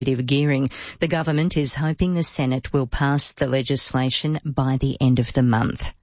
gearing. The government is hoping the Senate will pass the legislation by the end of the month.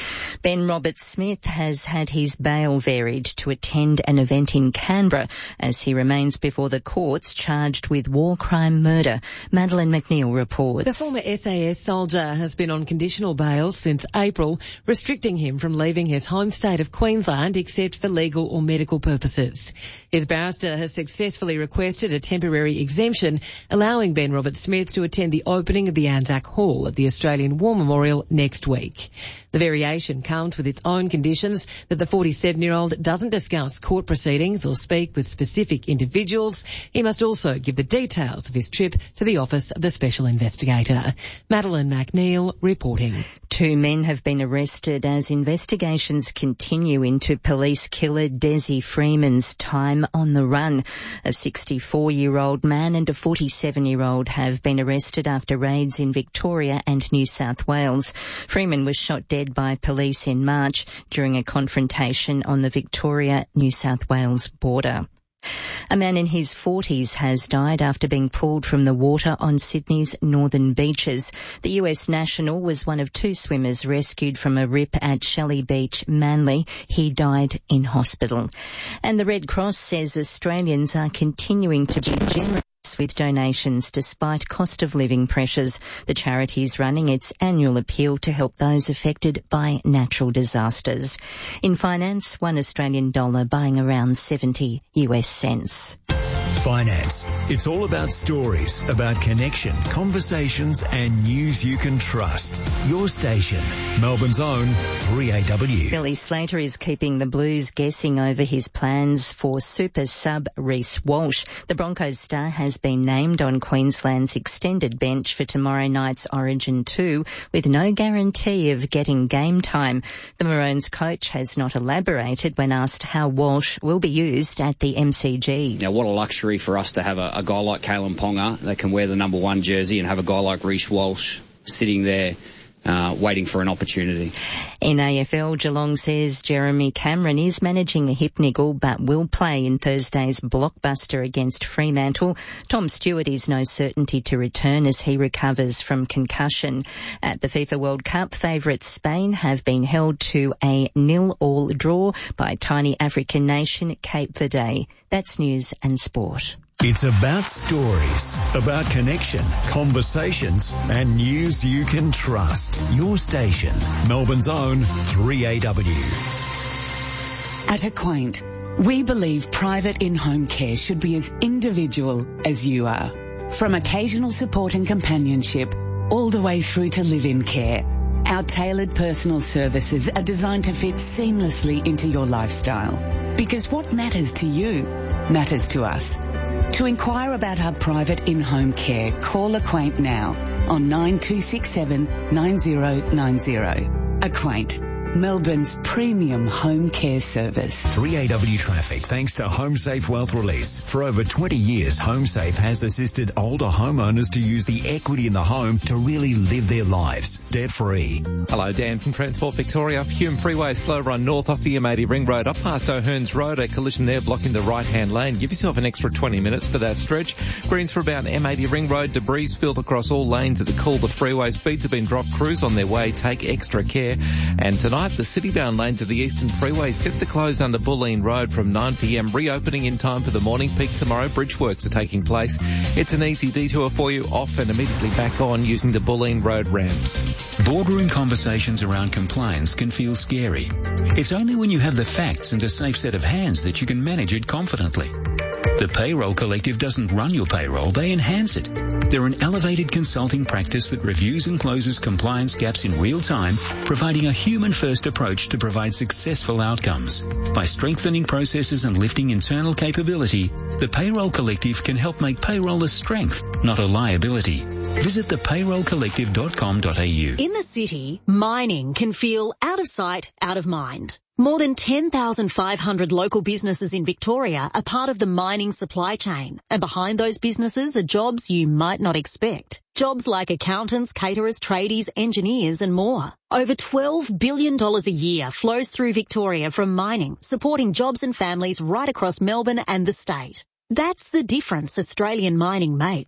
Ben Roberts-Smith has had his bail varied to attend an event in Canberra as he remains before the courts charged with war crime murder. Madeleine McNeil reports. The former SAS soldier has been on conditional bail since April, restricting him from leaving his home state of Queensland except for legal or medical purposes. His barrister has successfully requested a temporary exemption, allowing Ben Roberts-Smith to attend the opening of the Anzac Hall at the Australian War Memorial next week. The variation comes with its own conditions that the 47-year-old doesn't discuss court proceedings or speak with specific individuals. He must also give the details of his trip to the Office of the Special Investigator. Madeleine McNeil reporting. 2 men have been arrested as investigations continue into police killer Desi Freeman's time on the run. A 64-year-old man and a 47-year-old have been arrested after raids in Victoria and New South Wales. Freeman was shot dead by police in March during a confrontation on the Victoria-New South Wales border. A man in his 40s has died after being pulled from the water on Sydney's northern beaches. The US national was one of 2 swimmers rescued from a rip at Shelley Beach, Manly. He died in hospital. And the Red Cross says Australians are continuing to be generous with donations despite cost of living pressures. The charity is running its annual appeal to help those affected by natural disasters. In finance, $1 Australian buying around 70 US cents. Finance. It's all about stories, about connection, conversations and news you can trust. Your station, Melbourne's own 3AW. Billy Slater is keeping the Blues guessing over his plans for super sub Reece Walsh. The Broncos star has been named on Queensland's extended bench for tomorrow night's Origin 2 with no guarantee of getting game time. The Maroons coach has not elaborated when asked how Walsh will be used at the MCG. Now, what a luxury for us to have a guy like Kalen Ponga that can wear the number 1 jersey and have a guy like Reece Walsh sitting there waiting for an opportunity. In AFL, Geelong says Jeremy Cameron is managing a hip niggle but will play in Thursday's blockbuster against Fremantle. Tom Stewart is no certainty to return as he recovers from concussion. At the FIFA World Cup, favourites Spain have been held to a 0-0 draw by tiny African nation Cape Verde. That's news and sport. It's about stories, about connection, conversations and news you can trust. Your station, Melbourne's own 3AW. At Acquaint, we believe private in-home care should be as individual as you are. From occasional support and companionship, all the way through to live-in care, our tailored personal services are designed to fit seamlessly into your lifestyle. Because what matters to you matters to us. To inquire about our private in-home care, call Acquaint now on 9267 9090. Acquaint, Melbourne's premium home care service. 3AW Traffic, thanks to HomeSafe Wealth Release. For over 20 years, HomeSafe has assisted older homeowners to use the equity in the home to really live their lives debt-free. Hello, Dan from Transport Victoria. Hume Freeway slow run north off the M80 Ring Road up past O'Hearns Road. A collision there blocking the right-hand lane. Give yourself an extra 20 minutes for that stretch. Greens for about M80 Ring Road. Debris spilled across all lanes at the Calder Freeway. Speeds have been dropped. Crews on their way. Take extra care. And tonight, the city-bound lanes of the Eastern Freeway set to close under Bulleen Road from 9pm, reopening in time for the morning peak tomorrow. Bridge works are taking place. It's an easy detour for you, off and immediately back on using the Bulleen Road ramps. Boardroom conversations around compliance can feel scary. It's only when you have the facts and a safe set of hands that you can manage it confidently. The Payroll Collective doesn't run your payroll, they enhance it. They're an elevated consulting practice that reviews and closes compliance gaps in real time, providing a human-first approach to provide successful outcomes. By strengthening processes and lifting internal capability, the Payroll Collective can help make payroll a strength, not a liability. Visit thepayrollcollective.com.au. In the city, mining can feel out of sight, out of mind. More than 10,500 local businesses in Victoria are part of the mining supply chain. And behind those businesses are jobs you might not expect. Jobs like accountants, caterers, tradies, engineers and more. Over $12 billion a year flows through Victoria from mining, supporting jobs and families right across Melbourne and the state. That's the difference Australian mining makes.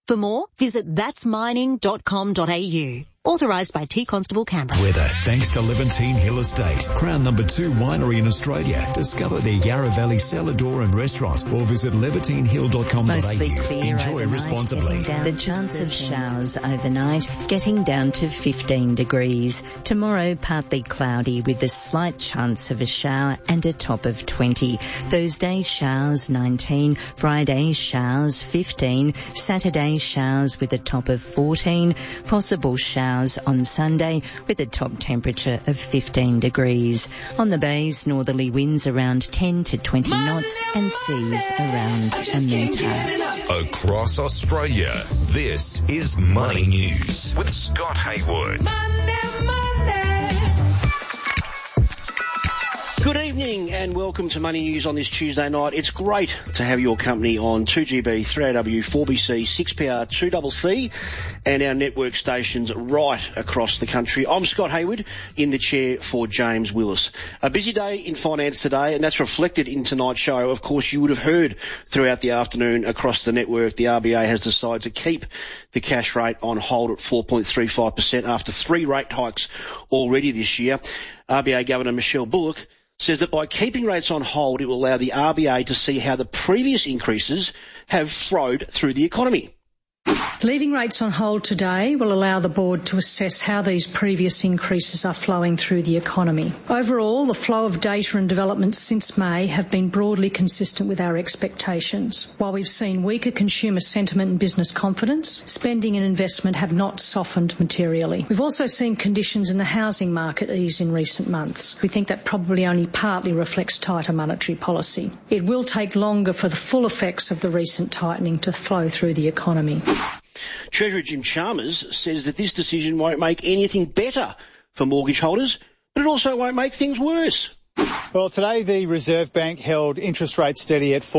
For more, visit thatsmining.com.au. Authorised by T Constable Canberra. Weather thanks to Levantine Hill Estate, Crown No. 2 winery in Australia. Discover their Yarra Valley cellar door and restaurant, or visit levantinehill.com.au. Mostly clear Enjoy overnight, responsibly. The chance of showers overnight getting down to 15 degrees. Tomorrow partly cloudy with a slight chance of a shower and a top of 20. Thursday showers 19. Friday showers 15. Saturday showers with a top of 14. Possible showers on Sunday with a top temperature of 15 degrees. On the bays, northerly winds around 10 to 20 knots and seas around a metre. Across Australia, this is Money News with Scott Haywood. Good evening and welcome to Money News on this Tuesday night. It's great to have your company on 2GB, 3AW, 4BC, 6PR, 2CC and our network stations right across the country. I'm Scott Haywood in the chair for James Willis. A busy day in finance today, and that's reflected in tonight's show. Of course, you would have heard throughout the afternoon across the network the RBA has decided to keep the cash rate on hold at 4.35% after 3 rate hikes already this year. RBA Governor Michelle Bullock says that by keeping rates on hold, it will allow the RBA to see how the previous increases have flowed through the economy. Leaving rates on hold today will allow the board to assess how these previous increases are flowing through the economy. Overall, the flow of data and developments since May have been broadly consistent with our expectations. While we've seen weaker consumer sentiment and business confidence, spending and investment have not softened materially. We've also seen conditions in the housing market ease in recent months. We think that probably only partly reflects tighter monetary policy. It will take longer for the full effects of the recent tightening to flow through the economy. Treasurer Jim Chalmers says that this decision won't make anything better for mortgage holders, but it also won't make things worse. Well, today the Reserve Bank held interest rates steady at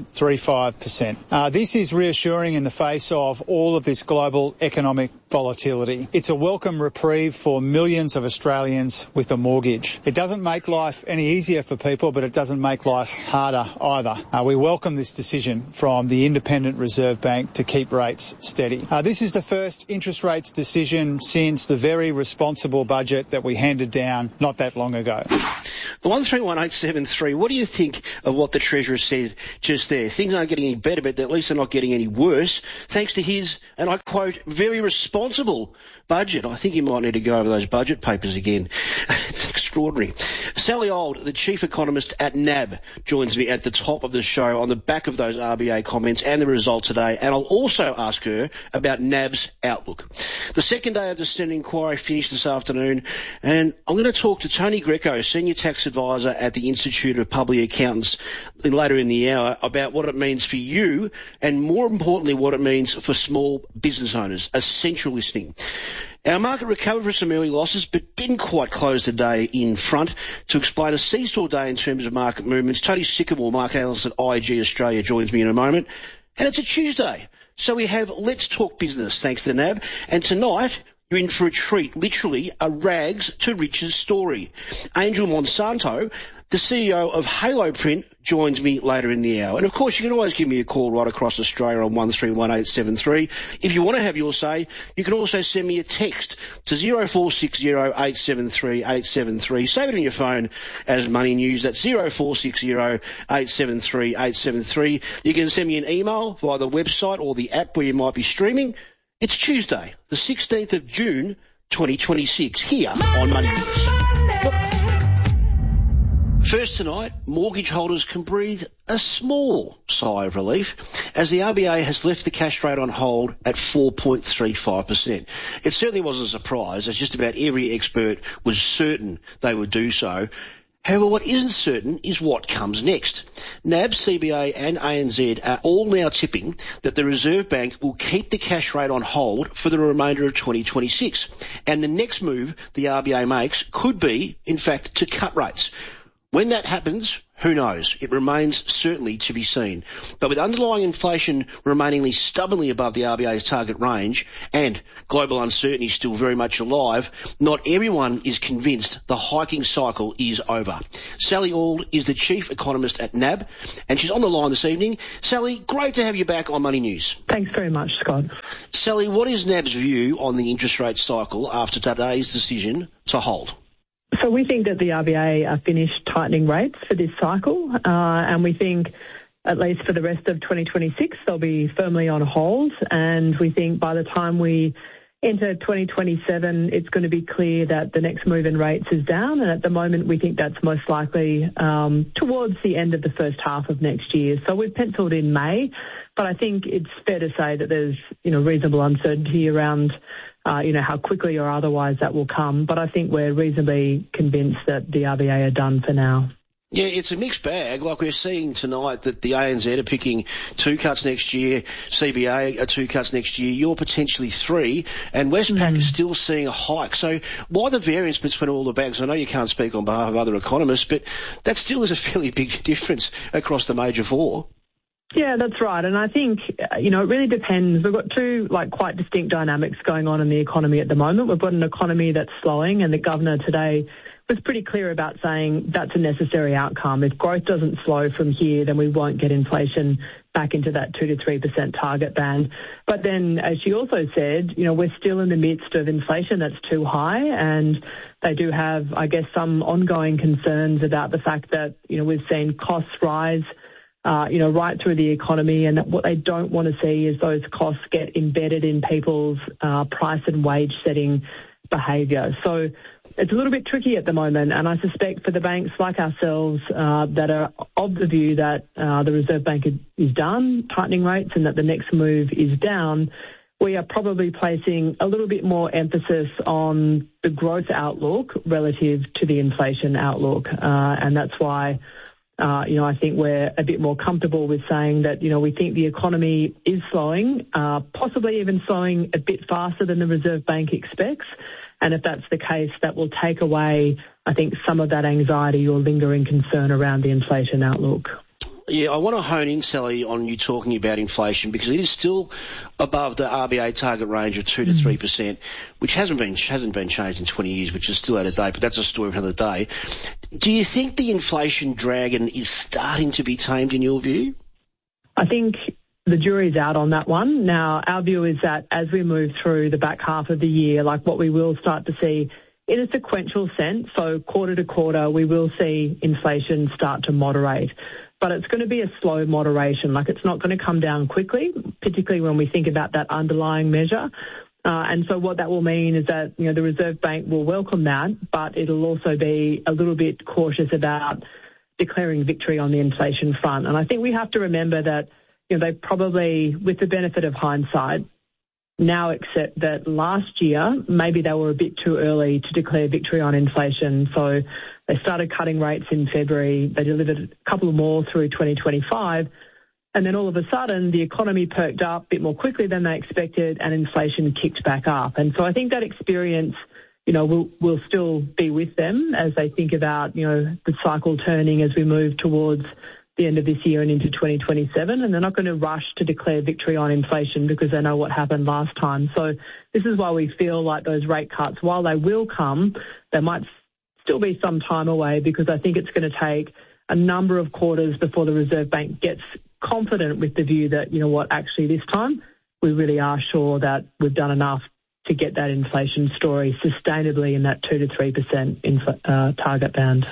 4.35%. This is reassuring in the face of all of this global economic volatility. It's a welcome reprieve for millions of Australians with a mortgage. It doesn't make life any easier for people, but it doesn't make life harder either. We welcome this decision from the Independent Reserve Bank to keep rates steady. This is the first interest rates decision since the very responsible budget that we handed down not that long ago. The 131873, what do you think of what the Treasurer said just there? Things aren't getting any better, but at least they're not getting any worse, thanks to his, and I quote, very responsible budget. I think he might need to go over those budget papers again. It's extraordinary. Sally Old, the chief economist at NAB, joins me at the top of the show on the back of those RBA comments and the result today, and I'll also ask her about NAB's outlook. The second day of the Senate inquiry finished this afternoon, and I'm going to talk to Tony Greco, Senior Tax Advisor at the Institute of Public Accountants, later in the hour, about what it means for you and, more importantly, what it means for small business owners. Essential listening. Our market recovered from some early losses, but didn't quite close the day in front. To explain a seesaw day in terms of market movements, Tony Sycamore, market analyst at IG Australia, joins me in a moment. And it's a Tuesday, so we have Let's Talk Business, thanks to NAB. And tonight, you're in for a treat, literally a rags to riches story. Angel Monsanto, the CEO of Halo Print, joins me later in the hour. And of course, you can always give me a call right across Australia on 131873. If you want to have your say, you can also send me a text to 0460 873 873. Save it in your phone as Money News. That's 0460 873 873. You can send me an email via the website or the app where you might be streaming. It's Tuesday, the 16th of June, 2026, here on Money News. First tonight, mortgage holders can breathe a small sigh of relief as the RBA has left the cash rate on hold at 4.35%. It certainly wasn't a surprise, as just about every expert was certain they would do so. However, what isn't certain is what comes next. NAB, CBA and ANZ are all now tipping that the Reserve Bank will keep the cash rate on hold for the remainder of 2026. And the next move the RBA makes could be, in fact, to cut rates. When that happens, Who knows? It remains certainly to be seen. But with underlying inflation remaining stubbornly above the RBA's target range and global uncertainty still very much alive, not everyone is convinced the hiking cycle is over. Sally Auld is the chief economist at NAB, and she's on the line this evening. Sally, great to have you back on Money News. Thanks very much, Scott. Sally, what is NAB's view on the interest rate cycle after today's decision to hold? So we think that the RBA are finished tightening rates for this cycle, and we think at least for the rest of 2026 they'll be firmly on hold, and we think by the time we enter 2027 it's going to be clear that the next move in rates is down, and at the moment we think that's most likely towards the end of the first half of next year. So we've penciled in May, but I think it's fair to say that there's reasonable uncertainty around how quickly or otherwise that will come. But I think we're reasonably convinced that the RBA are done for now. Yeah, it's a mixed bag. Like we're seeing tonight that the ANZ are picking 2 cuts next year, CBA are 2 cuts next year, you're potentially 3, and Westpac is still seeing a hike. So why the variance between all the banks? I know you can't speak on behalf of other economists, but that still is a fairly big difference across the major 4. Yeah, that's right. And I think, it really depends. We've got 2 quite distinct dynamics going on in the economy at the moment. We've got an economy that's slowing, and the governor today was pretty clear about saying that's a necessary outcome. If growth doesn't slow from here, then we won't get inflation back into that 2 to 3% target band. But then, as she also said, we're still in the midst of inflation that's too high, and they do have, I guess, some ongoing concerns about the fact that, we've seen costs rise right through the economy, and what they don't want to see is those costs get embedded in people's price and wage setting behaviour. So it's a little bit tricky at the moment, and I suspect for the banks like ourselves that are of the view that the Reserve Bank is done tightening rates and that the next move is down, we are probably placing a little bit more emphasis on the growth outlook relative to the inflation outlook, and that's why I think we're a bit more comfortable with saying that, we think the economy is slowing, possibly even slowing a bit faster than the Reserve Bank expects. And if that's the case, that will take away, I think, some of that anxiety or lingering concern around the inflation outlook. Yeah, I want to hone in, Sally, on you talking about inflation, because it is still above the RBA target range of 2 to 3%, which hasn't been changed in 20 years, which is still out of date, but that's a story for another day. Do you think the inflation dragon is starting to be tamed in your view? I think the jury's out on that one. Now, our view is that as we move through the back half of the year, what we will start to see in a sequential sense, so quarter to quarter, we will see inflation start to moderate. But it's going to be a slow moderation. It's not going to come down quickly, particularly when we think about that underlying measure. And so what that will mean is that, the Reserve Bank will welcome that, but it'll also be a little bit cautious about declaring victory on the inflation front. And I think we have to remember that, they probably, with the benefit of hindsight, now accept that last year maybe they were a bit too early to declare victory on inflation. So they started cutting rates in February. They delivered a couple more through 2025. And then all of a sudden, the economy perked up a bit more quickly than they expected, and inflation kicked back up. And so I think that experience, will still be with them as they think about, the cycle turning as we move towards the end of this year and into 2027. And they're not going to rush to declare victory on inflation because they know what happened last time. So this is why we feel like those rate cuts, while they will come, they might still be some time away, because I think it's going to take a number of quarters before the Reserve Bank gets confident with the view that, actually this time we really are sure that we've done enough to get that inflation story sustainably in that 2 to 3% target band.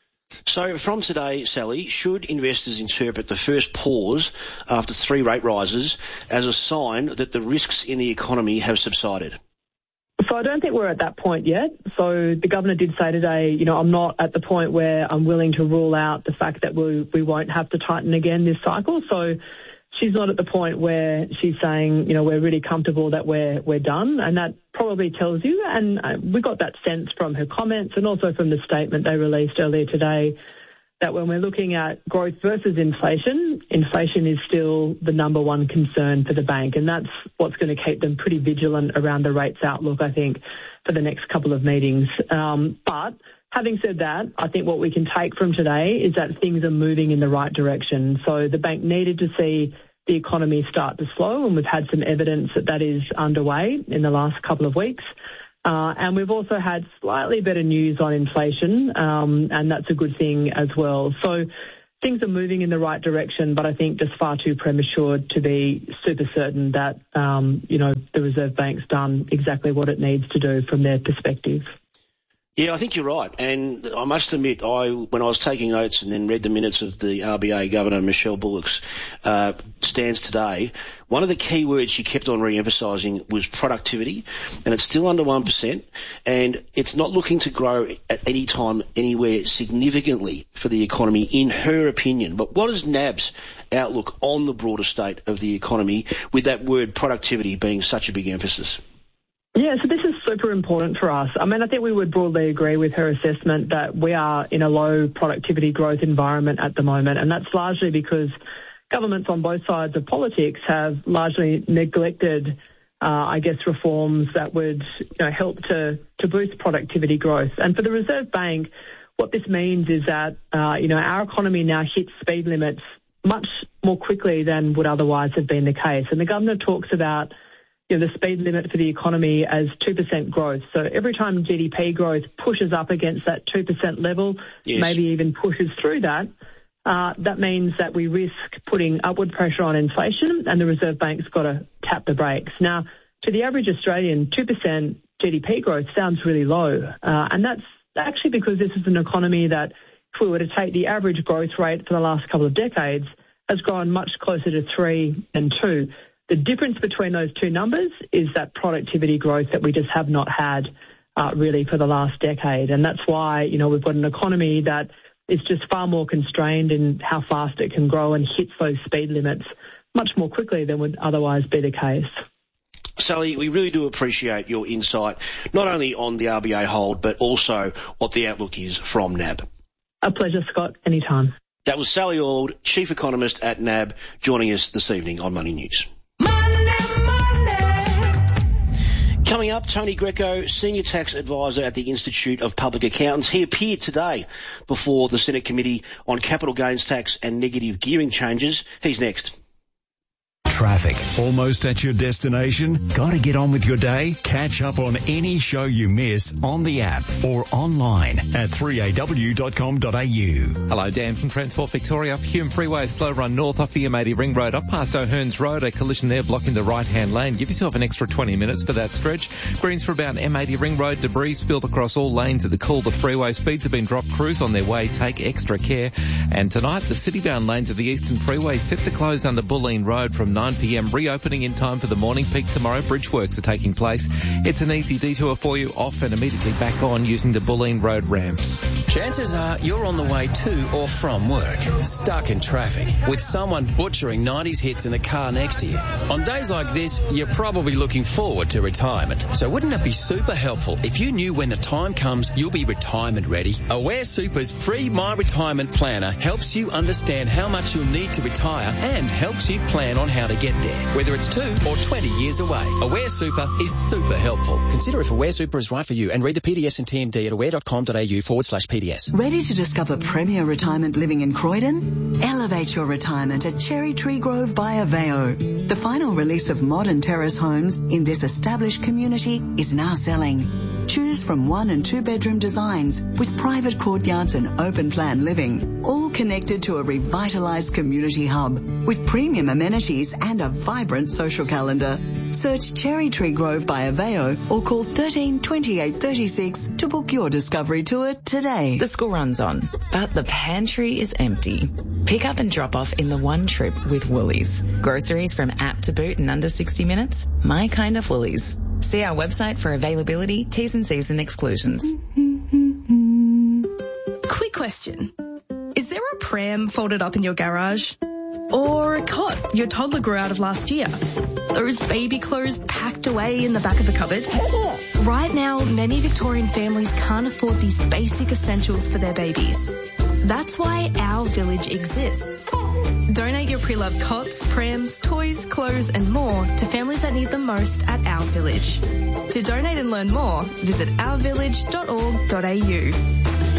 So from today, Sally, should investors interpret the first pause after 3 rate rises as a sign that the risks in the economy have subsided? So I don't think we're at that point yet. So the governor did say today, I'm not at the point where I'm willing to rule out the fact that we won't have to tighten again this cycle. So she's not at the point where she's saying, we're really comfortable that we're done. And that probably tells you, and we got that sense from her comments and also from the statement they released earlier today, that when we're looking at growth versus inflation, inflation is still the number one concern for the bank. And that's what's going to keep them pretty vigilant around the rates outlook, I think, for the next couple of meetings. But Having said that, I think what we can take from today is that things are moving in the right direction. So the bank needed to see the economy start to slow, and we've had some evidence that that is underway in the last couple of weeks. And we've also had slightly better news on inflation, and that's a good thing as well. So things are moving in the right direction, but I think just far too premature to be super certain that, the Reserve Bank's done exactly what it needs to do from their perspective. Yeah, I think you're right. And I must admit, when I was taking notes and then read the minutes of the RBA Governor Michelle Bullock's stance today, one of the key words she kept on re-emphasising was productivity, and it's still under 1%, and it's not looking to grow at any time anywhere significantly for the economy, in her opinion. But what is NAB's outlook on the broader state of the economy, with that word productivity being such a big emphasis? Yeah, so this is super important for us. I mean, I think we would broadly agree with her assessment that we are in a low productivity growth environment at the moment, and that's largely because governments on both sides of politics have largely neglected, reforms that would help to boost productivity growth. And for the Reserve Bank, what this means is that, our economy now hits speed limits much more quickly than would otherwise have been the case. And the Governor talks about the speed limit for the economy as 2% growth. So every time GDP growth pushes up against that 2% level, yes, maybe even pushes through that, that means that we risk putting upward pressure on inflation, and the Reserve Bank's got to tap the brakes. Now, to the average Australian, 2% GDP growth sounds really low, and that's actually because this is an economy that, if we were to take the average growth rate for the last couple of decades, has grown much closer to 3 and 2. The difference between those two numbers is that productivity growth that we just have not had really for the last decade. And that's why, we've got an economy that is just far more constrained in how fast it can grow and hits those speed limits much more quickly than would otherwise be the case. Sally, we really do appreciate your insight, not only on the RBA hold, but also what the outlook is from NAB. A pleasure, Scott. Anytime. That was Sally Auld, Chief Economist at NAB, joining us this evening on Money News. Coming up, Tony Greco, Senior Tax Advisor at the Institute of Public Accountants. He appeared today before the Senate Committee on Capital Gains Tax and Negative Gearing Changes. He's next. Traffic. Almost at your destination? Got to get on with your day? Catch up on any show you miss on the app or online at 3aw.com.au. Hello, Dan from Transport Victoria. Up Hume Freeway, slow run north off the M80 Ring Road, up past O'Hearns Road. A collision there blocking the right-hand lane. Give yourself an extra 20 minutes for that stretch. Greens for about M80 Ring Road. Debris spilled across all lanes at the Calder Freeway. Speeds have been dropped. Crews on their way. Take extra care. And tonight, the city-bound lanes of the Eastern Freeway set to close under Bulleen Road from 9 p.m, reopening in time for the morning peak tomorrow. Bridge works are taking place. It's an easy detour for you, off and immediately back on using the Bulleen Road ramps. Chances are you're on the way to or from work, stuck in traffic, with someone butchering 90s hits in the car next to you. On days like this, you're probably looking forward to retirement. So wouldn't it be super helpful if you knew when the time comes you'll be retirement ready? Aware Super's free My Retirement Planner helps you understand how much you'll need to retire and helps you plan on how to get there, whether it's 2 or 20 years away. Aware Super is super helpful. Consider if Aware Super is right for you and read the PDS and TMD at aware.com.au/PDS. Ready to discover premier retirement living in Croydon? Elevate your retirement at Cherry Tree Grove by Aveo. The final release of modern terrace homes in this established community is now selling. Choose from 1 and 2 bedroom designs with private courtyards and open plan living, all connected to a revitalised community hub with premium amenities and a vibrant social calendar. Search Cherry Tree Grove by Aveo or call 13 28 36 to book your discovery tour today. The school runs on, but the pantry is empty. Pick up and drop off in the one trip with Woolies. Groceries from app to boot in under 60 minutes. My kind of Woolies. See our website for availability, T's and C's and exclusions. Quick question. Is there a pram folded up in your garage? Or a cot your toddler grew out of last year? Those baby clothes packed away in the back of the cupboard? Right now, many Victorian families can't afford these basic essentials for their babies. That's why Our Village exists. Donate your pre-loved cots, prams, toys, clothes and more to families that need them most at Our Village. To donate and learn more, visit ourvillage.org.au.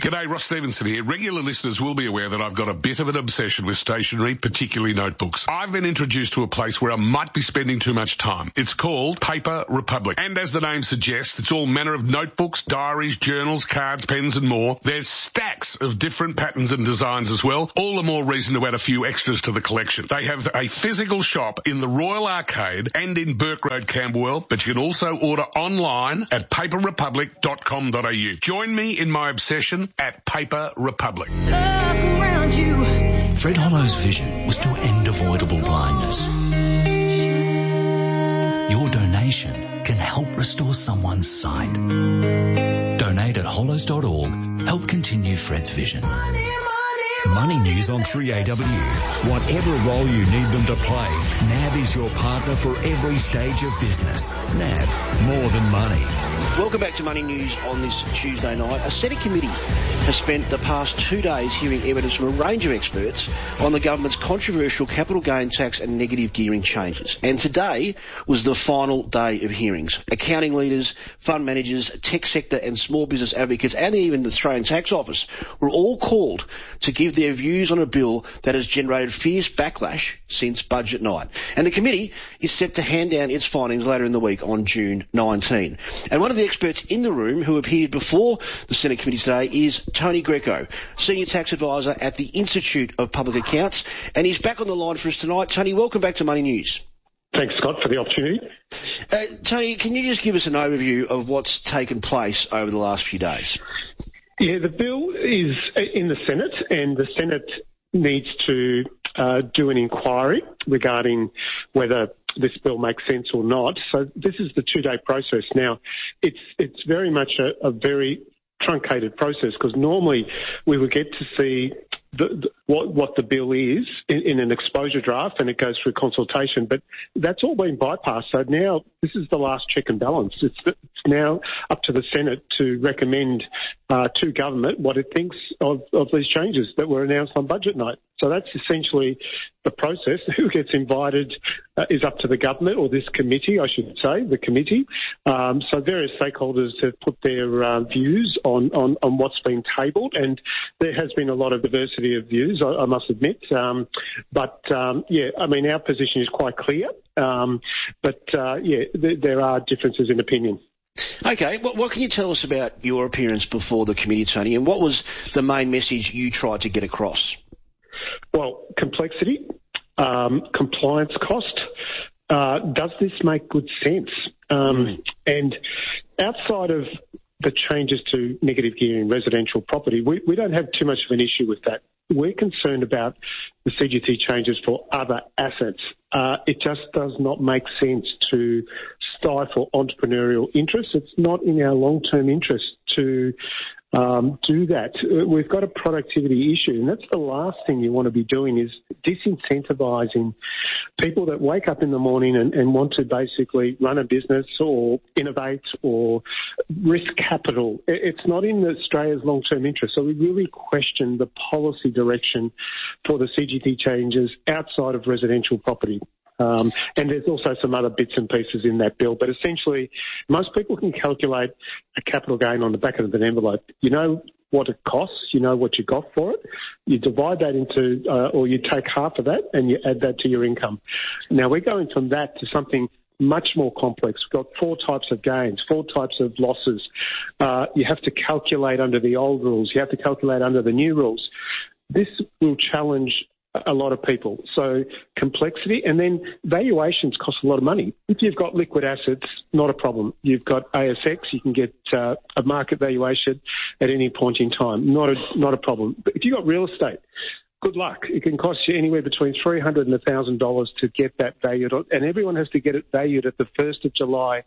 G'day, Ross Stevenson here. Regular listeners will be aware that I've got a bit of an obsession with stationery, particularly notebooks. I've been introduced to a place where I might be spending too much time. It's called Paper Republic. And as the name suggests, it's all manner of notebooks, diaries, journals, cards, pens and more. There's stacks of different patterns and designs as well. All the more reason to add a few extras to the collection. They have a physical shop in the Royal Arcade and in Burke Road, Camberwell, but you can also order online at paperrepublic.com.au. Join me in my obsession at Paper Republic. Fred Hollow's vision was to end avoidable blindness. Your donation can help restore someone's sight. Donate at hollows.org. Help continue Fred's vision. Money News on 3AW. Whatever role you need them to play, NAB is your partner for every stage of business. NAB, more than money. Welcome back to Money News on this Tuesday night. A Senate committee has spent the past 2 days hearing evidence from a range of experts on the government's controversial capital gain tax and negative gearing changes. And today was the final day of hearings. Accounting leaders, fund managers, tech sector and small business advocates and even the Australian Tax Office were all called to give their views on a bill that has generated fierce backlash since budget night. And the committee is set to hand down its findings later in the week on June 19. And one of the experts in the room who appeared before the Senate committee today is Tony Greco, Senior Tax Advisor at the Institute of Public Accounts, and he's back on the line for us tonight. Tony, welcome back to Money News. Thanks, Scott, for the opportunity. Tony, can you just give us an overview of what's taken place over the last few days? Yeah, the bill is in the Senate, and the Senate needs to do an inquiry regarding whether this bill makes sense or not. So this is the 2-day process. Now, it's very much a very truncated process, because normally we would get to see what the bill is in an exposure draft, and it goes through consultation, but that's all been bypassed. So now this is the last check and balance. It's now up to the Senate to recommend to government what it thinks of these changes that were announced on budget night. So that's essentially the process. Who gets invited is up to the government, or this committee, I should say, the committee. So various stakeholders have put their views on what's been tabled, and there has been a lot of diversity of views, I must admit. Our position is quite clear. There are differences in opinion. Okay, what can you tell us about your appearance before the committee, Tony, and what was the main message you tried to get across? Well, complexity, compliance cost. Does this make good sense? And outside of the changes to negative gearing residential property, we don't have too much of an issue with that. We're concerned about the CGT changes for other assets. It just does not make sense to stifle entrepreneurial interests. It's not in our long-term interest to do that. We've got a productivity issue, and that's the last thing you want to be doing, is disincentivising people that wake up in the morning and want to basically run a business or innovate or risk capital. It's not in Australia's long-term interest. So we really question the policy direction for the CGT changes outside of residential property. And there's also some other bits and pieces in that bill. But essentially, most people can calculate a capital gain on the back of an envelope. You know what it costs. You know what you got for it. You divide that into, or you take half of that and you add that to your income. Now, we're going from that to something much more complex. We've got 4 types of gains, 4 types of losses. You have to calculate under the old rules. You have to calculate under the new rules. This will challenge a lot of people. So complexity, and then valuations cost a lot of money. If you've got liquid assets, not a problem. You've got ASX, you can get a market valuation at any point in time. Not a problem. But if you've got real estate, good luck. It can cost you anywhere between $300 and $1,000 to get that valued, and everyone has to get it valued at the 1st of July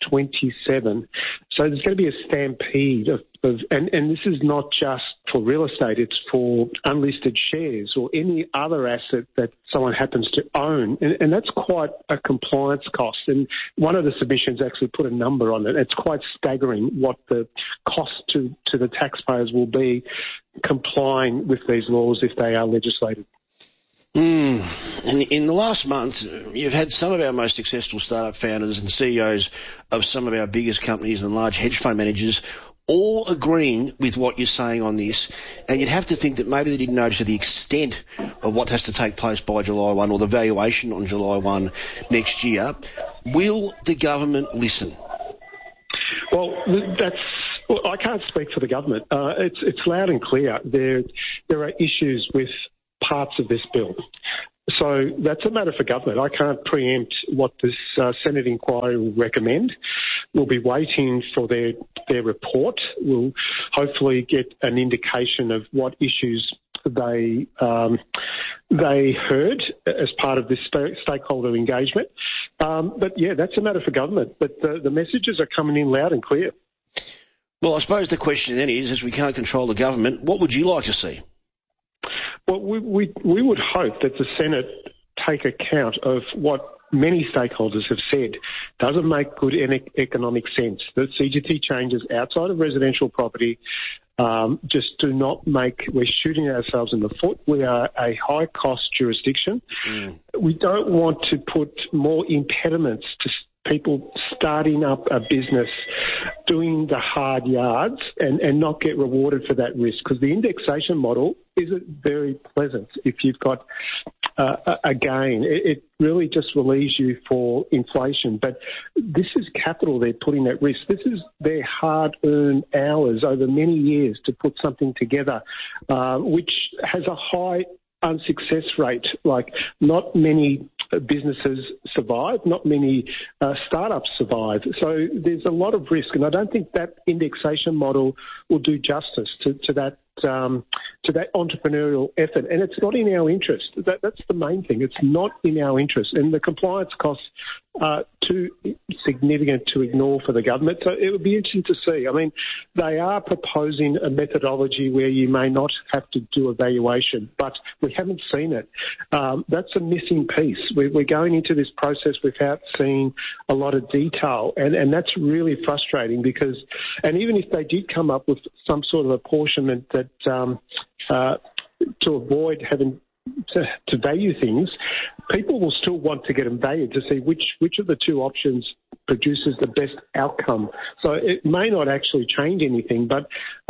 27. So there's going to be a stampede and this is not just for real estate, it's for unlisted shares or any other asset that someone happens to own. And that's quite a compliance cost. And one of the submissions actually put a number on it. It's quite staggering what the cost to the taxpayers will be complying with these laws if they are legislated. And in the last month, you've had some of our most successful startup founders and CEOs of some of our biggest companies and large hedge fund managers all agreeing with what you're saying on this, and you'd have to think that maybe they didn't notice the extent of what has to take place by July 1 or the valuation on July 1 next year. Will the government listen? Well, I can't speak for the government. It's loud and clear. There are issues with parts of this bill. So that's a matter for government. I can't preempt what this Senate inquiry will recommend. We'll be waiting for their report. We'll hopefully get an indication of what issues they heard as part of this stakeholder engagement. But yeah, that's a matter for government. But the messages are coming in loud and clear. Well, I suppose the question then is, as we can't control the government, what would you like to see? Well, we would hope that the Senate take account of what many stakeholders have said doesn't make good economic sense. The CGT changes outside of residential property just do not make, we're shooting ourselves in the foot. We are a high-cost jurisdiction. We don't want to put more impediments to people starting up a business, doing the hard yards and not get rewarded for that risk, because the indexation model isn't very pleasant if you've got a gain. It really just relieves you for inflation. But this is capital they're putting at risk. This is their hard-earned hours over many years to put something together, which has a high unsuccess rate. Like, not many businesses survive, not many startups survive. So there's a lot of risk, and I don't think that indexation model will do justice to that entrepreneurial effort. And it's not in our interest. That's the main thing. It's not in our interest, and the compliance costs are too significant to ignore for the government. So it would be interesting to see. I mean, they are proposing a methodology where you may not have to do a valuation, but we haven't seen it. That's a missing piece. We're going into this process without seeing a lot of detail, and that's really frustrating because, and even if they did come up with some sort of apportionment that to avoid having to value things, people will still want to get them valued to see which of the two options produces the best outcome. So it may not actually change anything, but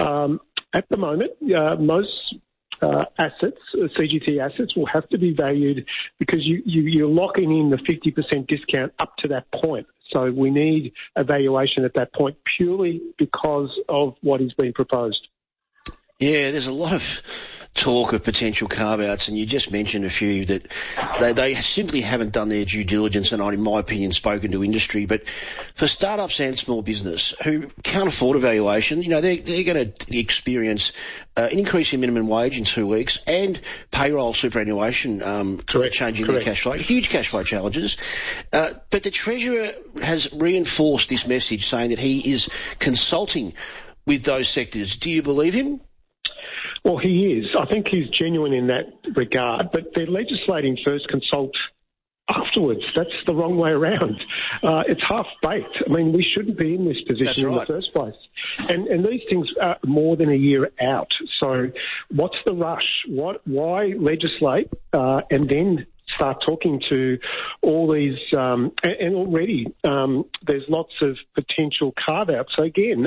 at the moment, most assets, CGT assets, will have to be valued because you're locking in the 50% discount up to that point. So we need a valuation at that point purely because of what is being proposed. Yeah, there's a lot of talk of potential carve-outs, and you just mentioned a few that they simply haven't done their due diligence and, in my opinion, spoken to industry. But for startups and small business who can't afford a valuation, they're going to experience an increase in minimum wage in 2 weeks and payroll superannuation changing their cash flow, huge cash flow challenges. But the Treasurer has reinforced this message, saying that he is consulting with those sectors. Do you believe him? Well, he is. I think he's genuine in that regard, but they're legislating first, consult afterwards. That's the wrong way around. It's half-baked. I mean, we shouldn't be in this position in the first place. And these things are more than a year out. So what's the rush? Why legislate and then start talking to all these, and already there's lots of potential carve-outs. So again,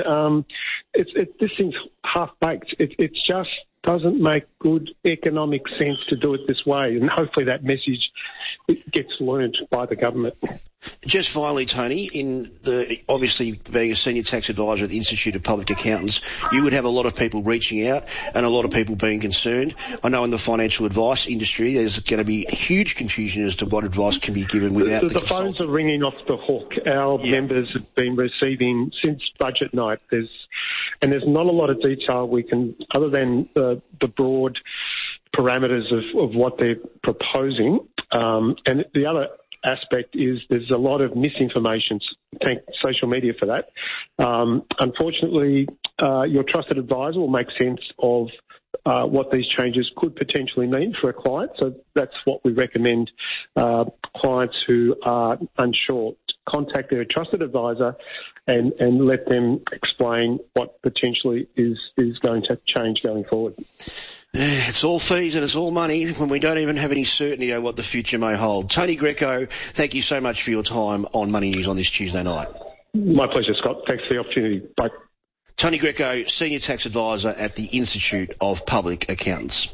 this thing's half-baked. It just doesn't make good economic sense to do it this way, and hopefully that message gets learnt by the government. Just finally, Tony, obviously being a senior tax advisor at the Institute of Public Accountants, you would have a lot of people reaching out and a lot of people being concerned. I know in the financial advice industry there's going to be huge confusion as to what advice can be given without the phones are ringing off the hook. Our members have been receiving since budget night. There's not a lot of detail we can, other than the broad parameters of what they're proposing. And the other aspect is there's a lot of misinformation. Thank social media for that. Unfortunately, your trusted advisor will make sense of what these changes could potentially mean for a client. So that's what we recommend clients who are unsure. Contact their trusted advisor and let them explain what potentially is going to change going forward. It's all fees and it's all money when we don't even have any certainty of what the future may hold. Tony Greco, thank you so much for your time on Money News on this Tuesday night. My pleasure, Scott. Thanks for the opportunity. Bye. Tony Greco, Senior Tax Advisor at the Institute of Public Accountants.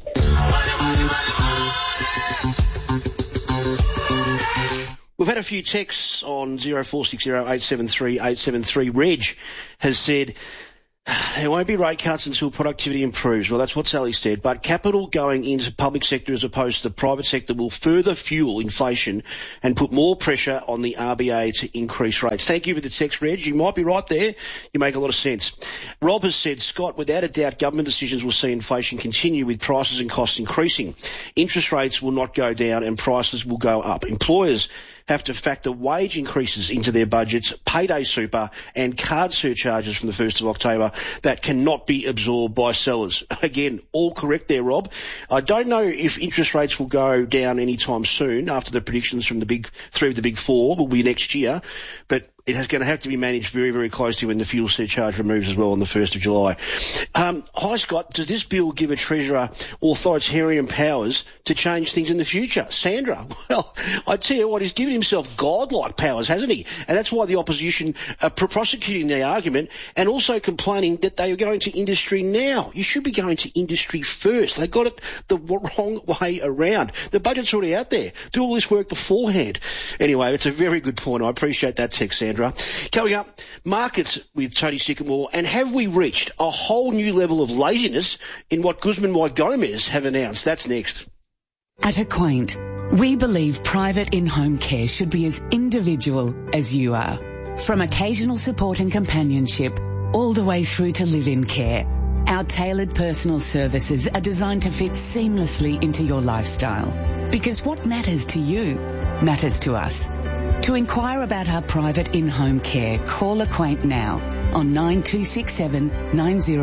We've had a few texts on 0460 873 873. Reg has said, there won't be rate cuts until productivity improves. Well, that's what Sally said. But capital going into public sector as opposed to the private sector will further fuel inflation and put more pressure on the RBA to increase rates. Thank you for the text, Reg. You might be right there. You make a lot of sense. Rob has said, Scott, without a doubt, government decisions will see inflation continue with prices and costs increasing. Interest rates will not go down and prices will go up. Employers have to factor wage increases into their budgets, payday super and card surcharges from the 1st of October that cannot be absorbed by sellers. Again, all correct there, Rob. I don't know if interest rates will go down anytime soon after the predictions from three of the big four will be next year, but it is going to have to be managed very, very closely when the fuel surcharge removes as well on the 1st of July. Hi, Scott. Does this bill give a treasurer authoritarian powers to change things in the future? Sandra, well, I tell you what, he's given himself godlike powers, hasn't he? And that's why the opposition are prosecuting the argument and also complaining that they are going to industry now. You should be going to industry first. They got it the wrong way around. The budget's already out there. Do all this work beforehand. Anyway, it's a very good point. I appreciate that text, Sandra. Coming up, markets with Tony Sycamore, and have we reached a whole new level of laziness in what Guzman y Gomez have announced? That's next. At Acquaint, we believe private in-home care should be as individual as you are. From occasional support and companionship, all the way through to live-in care, our tailored personal services are designed to fit seamlessly into your lifestyle. Because what matters to you matters to us. To inquire about our private in-home care, call Acquaint now on 9267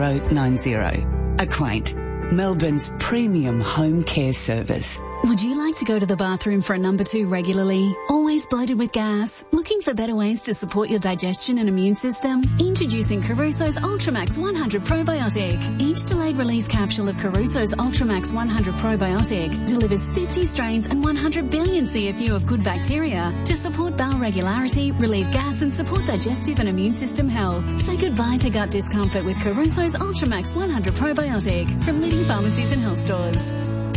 9090. Acquaint, Melbourne's premium home care service. Would you like to go to the bathroom for a number 2 regularly? Always bloated with gas? Looking for better ways to support your digestion and immune system? Introducing Caruso's Ultramax 100 Probiotic. Each delayed release capsule of Caruso's Ultramax 100 Probiotic delivers 50 strains and 100 billion CFU of good bacteria to support bowel regularity, relieve gas and support digestive and immune system health. Say goodbye to gut discomfort with Caruso's Ultramax 100 Probiotic from leading pharmacies and health stores.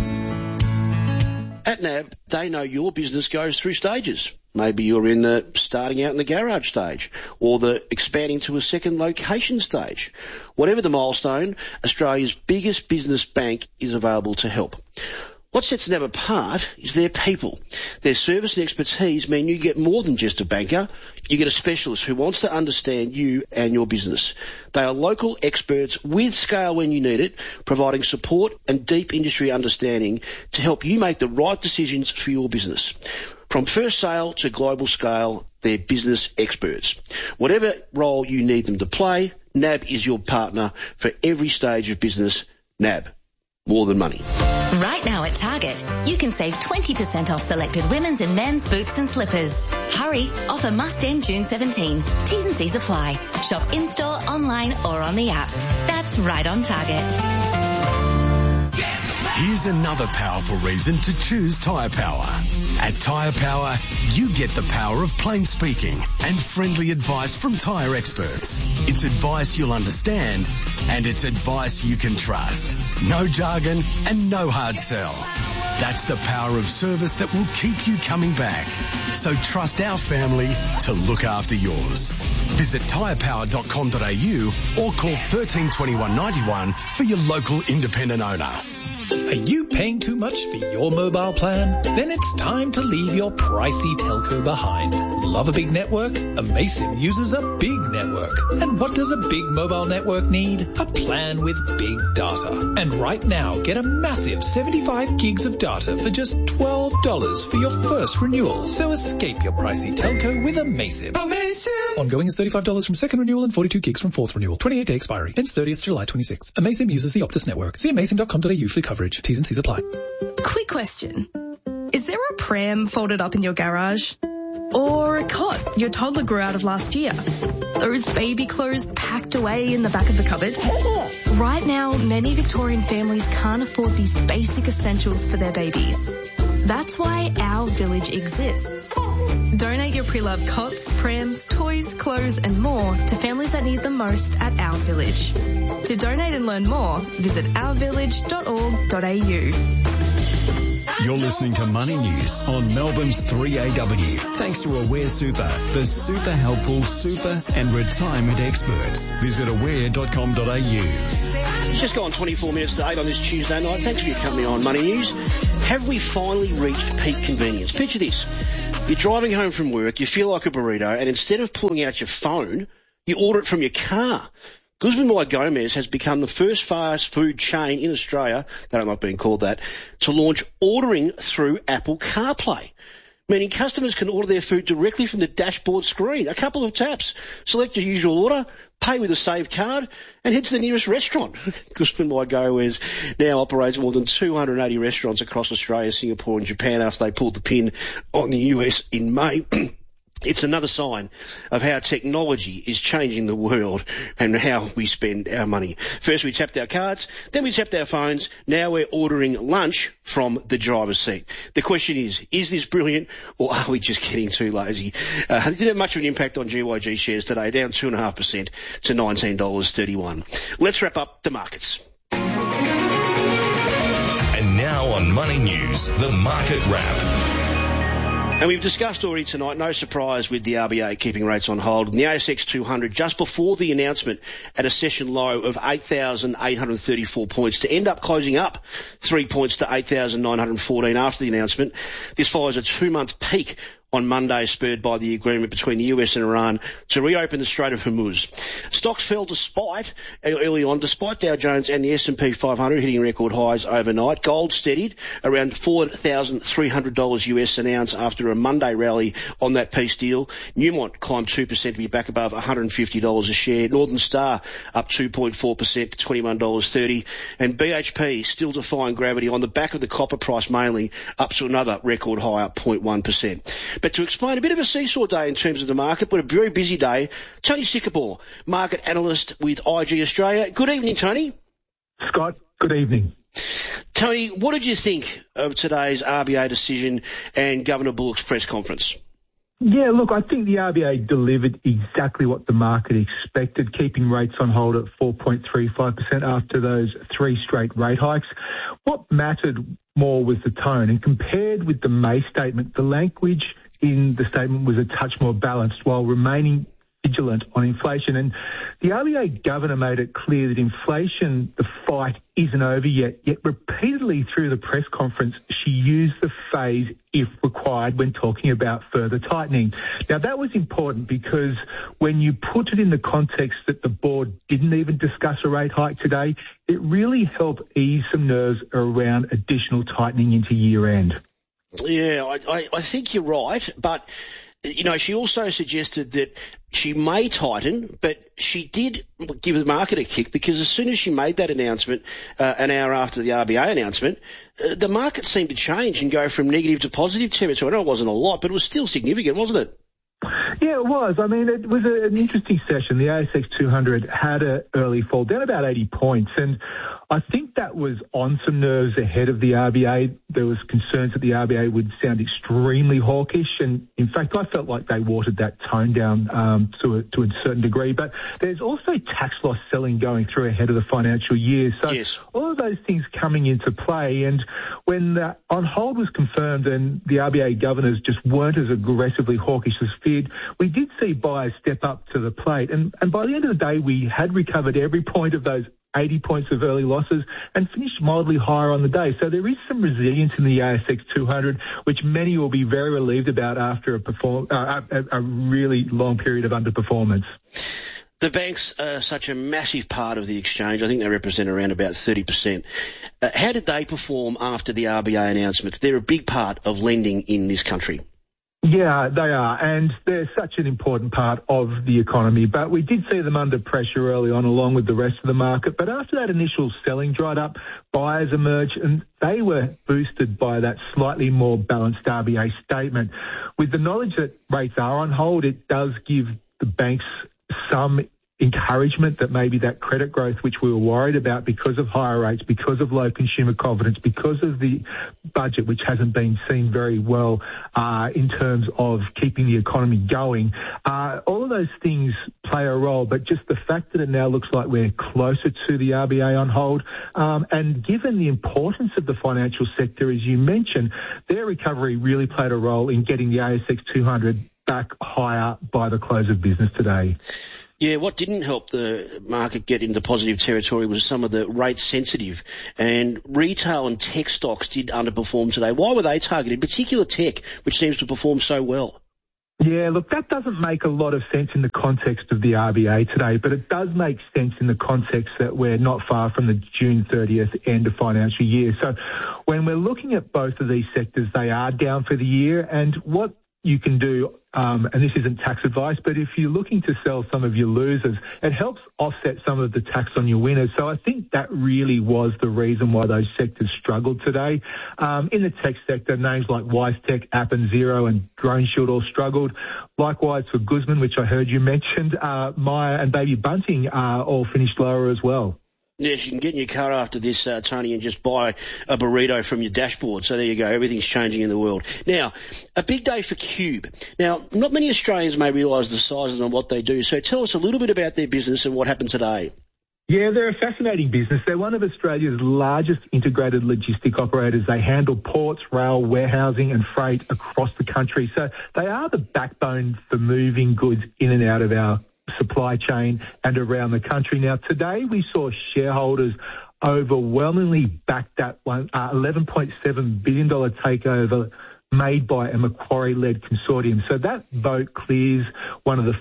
At NAB, they know your business goes through stages. Maybe you're in the starting out in the garage stage or the expanding to a second location stage. Whatever the milestone, Australia's biggest business bank is available to help. What sets NAB apart is their people. Their service and expertise mean you get more than just a banker. You get a specialist who wants to understand you and your business. They are local experts with scale when you need it, providing support and deep industry understanding to help you make the right decisions for your business. From first sale to global scale, they're business experts. Whatever role you need them to play, NAB is your partner for every stage of business. NAB. More than money. Right now at Target, you can save 20% off selected women's and men's boots and slippers. Hurry, offer must end June 17. T's and C's apply. Shop in-store, online or on the app. That's right on Target. Here's another powerful reason to choose Tyre Power. At Tyre Power, you get the power of plain speaking and friendly advice from tyre experts. It's advice you'll understand and it's advice you can trust. No jargon and no hard sell. That's the power of service that will keep you coming back. So trust our family to look after yours. Visit tyrepower.com.au or call 132191 for your local independent owner. Are you paying too much for your mobile plan? Then it's time to leave your pricey telco behind. Love a big network? Amaysim uses a big network. And what does a big mobile network need? A plan with big data. And right now, get a massive 75 gigs of data for just $12 for your first renewal. So escape your pricey telco with Amaysim. Amaysim! Ongoing is $35 from second renewal and 42 gigs from fourth renewal. 28-day expiry. Ends 30th July 26. Amaysim uses the Optus network. See amaysim.com.au for coverage. T's and C's apply. Quick question. Is there a pram folded up in your garage? Or a cot your toddler grew out of last year? Those baby clothes packed away in the back of the cupboard? Right now, many Victorian families can't afford these basic essentials for their babies. That's why Our Village exists. Donate your pre-loved cots, prams, toys, clothes and more to families that need them most at Our Village. To donate and learn more, visit ourvillage.org.au. You're listening to Money News on Melbourne's 3AW. Thanks to Aware Super, the super helpful super and retirement experts. Visit aware.com.au. It's just gone 24 minutes to 8 on this Tuesday night. Thanks for your company on Money News. Have we finally reached peak convenience? Picture this. You're driving home from work, you feel like a burrito, and instead of pulling out your phone, you order it from your car. Guzman y Gomez has become the first fast food chain in Australia, they don't like being called that, to launch ordering through Apple CarPlay, meaning customers can order their food directly from the dashboard screen. A couple of taps, select your usual order, pay with a saved card, and head to the nearest restaurant. Guzman y Gomez now operates more than 280 restaurants across Australia, Singapore and Japan after they pulled the pin on the US in May. It's another sign of how technology is changing the world and how we spend our money. First we tapped our cards, then we tapped our phones, now we're ordering lunch from the driver's seat. The question is this brilliant or are we just getting too lazy? It didn't have much of an impact on GYG shares today, down 2.5% to $19.31. Let's wrap up the markets. And now on Money News, the market wrap. And we've discussed already tonight, no surprise with the RBA keeping rates on hold. And the ASX 200 just before the announcement at a session low of 8,834 points to end up closing up 3 points to 8,914 after the announcement. This follows a 2-month peak on Monday, spurred by the agreement between the US and Iran to reopen the Strait of Hormuz. Stocks fell early on, despite Dow Jones and the S&P 500 hitting record highs overnight. Gold steadied around $4,300 US an ounce after a Monday rally on that peace deal. Newmont climbed 2% to be back above $150 a share. Northern Star up 2.4% to $21.30. And BHP still defying gravity on the back of the copper price mainly, up to another record high, up 0.1%. But to explain a bit of a seesaw day in terms of the market, but a very busy day, Tony Sycamore, market analyst with IG Australia. Good evening, Tony. Scott, good evening. Tony, what did you think of today's RBA decision and Governor Bullock's press conference? Yeah, look, I think the RBA delivered exactly what the market expected, keeping rates on hold at 4.35% after those 3 straight rate hikes. What mattered more was the tone, and compared with the May statement, the language in the statement was a touch more balanced while remaining vigilant on inflation. And the RBA governor made it clear that inflation, the fight isn't over yet repeatedly through the press conference, she used the phrase if required when talking about further tightening. Now, that was important because when you put it in the context that the board didn't even discuss a rate hike today, it really helped ease some nerves around additional tightening into year end. Yeah, I think you're right, but you know, she also suggested that she may tighten, but she did give the market a kick because as soon as she made that announcement, an hour after the RBA announcement, the market seemed to change and go from negative to positive territory. I know it wasn't a lot, but it was still significant, wasn't it? Yeah, it was. I mean, it was an interesting session. The ASX 200 had an early fall, down about 80 points, and I think that was on some nerves ahead of the RBA. There was concerns that the RBA would sound extremely hawkish, and in fact, I felt like they watered that tone down to a certain degree. But there's also tax loss selling going through ahead of the financial year. So yes, all of those things coming into play, and when the on hold was confirmed and the RBA governors just weren't as aggressively hawkish as feared, we did see buyers step up to the plate. And by the end of the day, we had recovered every point of those 80 points of early losses and finished mildly higher on the day. So there is some resilience in the ASX 200, which many will be very relieved about after a really long period of underperformance. The banks are such a massive part of the exchange. I think they represent around about 30%. How did they perform after the RBA announcement? They're a big part of lending in this country. Yeah, they are, and they're such an important part of the economy. But we did see them under pressure early on, along with the rest of the market. But after that initial selling dried up, buyers emerged, and they were boosted by that slightly more balanced RBA statement. With the knowledge that rates are on hold, it does give the banks some encouragement that maybe that credit growth, which we were worried about because of higher rates, because of low consumer confidence, because of the budget, which hasn't been seen very well in terms of keeping the economy going, all of those things play a role. But just the fact that it now looks like we're closer to the RBA on hold, and given the importance of the financial sector, as you mentioned, their recovery really played a role in getting the ASX 200 back higher by the close of business today. Yeah, what didn't help the market get into positive territory was some of the rate sensitive, and retail and tech stocks did underperform today. Why were they targeted, in particular tech, which seems to perform so well? Yeah, look, that doesn't make a lot of sense in the context of the RBA today, but it does make sense in the context that we're not far from the June 30th end of financial year. So when we're looking at both of these sectors, they are down for the year, and what you can do, and this isn't tax advice, but if you're looking to sell some of your losers, it helps offset some of the tax on your winners. So I think that really was the reason why those sectors struggled today. In the tech sector, names like WiseTech, App and Xero and DroneShield all struggled. Likewise for Guzman, which I heard you mentioned, Myer and Baby Bunting all finished lower as well. Yes, you can get in your car after this, Tony, and just buy a burrito from your dashboard. So there you go. Everything's changing in the world. Now, a big day for Cube. Now, not many Australians may realise the size of them and what they do. So tell us a little bit about their business and what happened today. Yeah, they're a fascinating business. They're one of Australia's largest integrated logistic operators. They handle ports, rail, warehousing and freight across the country. So they are the backbone for moving goods in and out of our supply chain and around the country. Now, today we saw shareholders overwhelmingly back that one $11.7 billion takeover made by a Macquarie-led consortium. So that vote clears one of the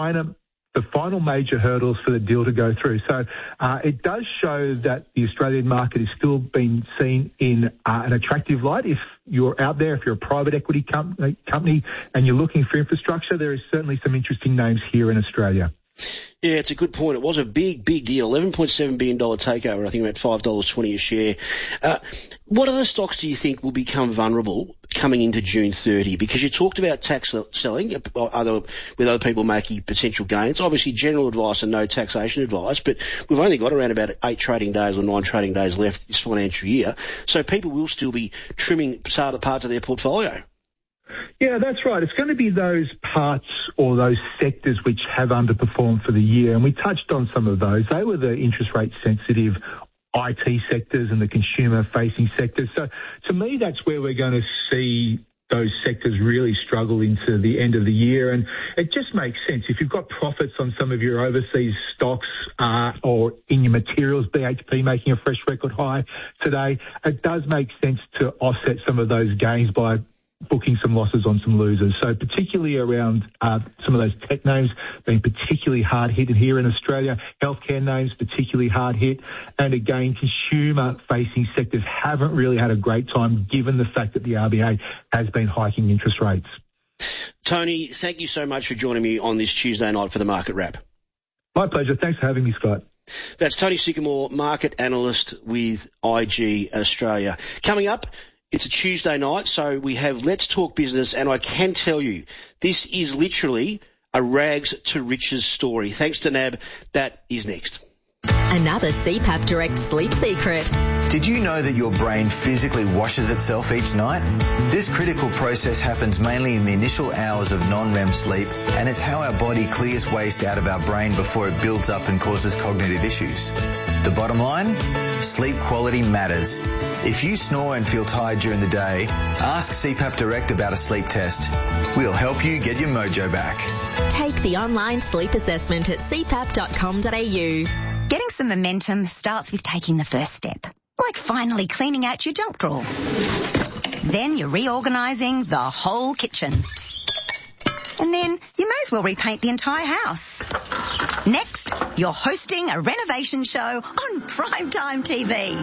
final major hurdles for the deal to go through. So it does show that the Australian market is still being seen in an attractive light. If you're out there, if you're a private equity company and you're looking for infrastructure, there is certainly some interesting names here in Australia. Yeah, it's a good point. It was a big deal. $11.7 billion takeover, I think about $5.20 a share. What other stocks do you think will become vulnerable coming into June 30? Because you talked about tax selling with other people making potential gains. Obviously, general advice and no taxation advice, but we've only got around about 8 trading days or 9 trading days left this financial year. So people will still be trimming parts of their portfolio. Yeah, that's right. It's going to be those parts or those sectors which have underperformed for the year. And we touched on some of those. They were the interest rate sensitive IT sectors and the consumer facing sectors. So to me, that's where we're going to see those sectors really struggle into the end of the year. And it just makes sense. If you've got profits on some of your overseas stocks or in your materials, BHP making a fresh record high today, it does make sense to offset some of those gains by booking some losses on some losers. So particularly around some of those tech names being particularly hard hit here in Australia, healthcare names particularly hard hit, and again, consumer-facing sectors haven't really had a great time given the fact that the RBA has been hiking interest rates. Tony, thank you so much for joining me on this Tuesday night for the Market Wrap. My pleasure. Thanks for having me, Scott. That's Tony Sycamore, market analyst with IG Australia. Coming up, it's a Tuesday night, so we have Let's Talk Business, and I can tell you, this is literally a rags to riches story. Thanks to NAB, that is next. Another CPAP Direct sleep secret. Did you know that your brain physically washes itself each night? This critical process happens mainly in the initial hours of non-REM sleep, and it's how our body clears waste out of our brain before it builds up and causes cognitive issues. The bottom line? Sleep quality matters. If you snore and feel tired during the day, ask CPAP Direct about a sleep test. We'll help you get your mojo back. Take the online sleep assessment at cpap.com.au. Getting some momentum starts with taking the first step, like finally cleaning out your junk drawer. Then you're reorganising the whole kitchen. And then you may as well repaint the entire house. Next, you're hosting a renovation show on primetime TV.